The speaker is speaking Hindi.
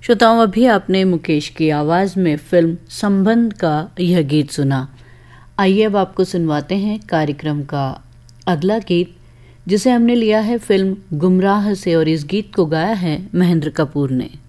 श्रोताओं, अभी आपने मुकेश की आवाज़ में फिल्म संबंध का यह गीत सुना। आइए अब आपको सुनवाते हैं कार्यक्रम का अगला गीत, जिसे हमने लिया है फिल्म गुमराह से, और इस गीत को गाया है महेंद्र कपूर ने।